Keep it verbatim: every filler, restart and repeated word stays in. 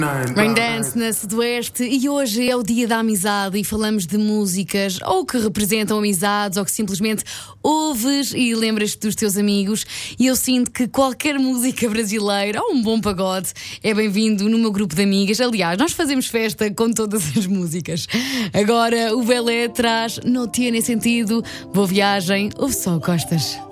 Rain Dance na Sudoeste, e hoje é o dia da amizade e falamos de músicas ou que representam amizades ou que simplesmente ouves e lembras-te dos teus amigos. E eu sinto que qualquer música brasileira ou um bom pagode é bem-vindo no meu grupo de amigas. Aliás, nós fazemos festa com todas as músicas. Agora o Belé traz Não Tiene Sentido. Boa viagem, ouve só Costas.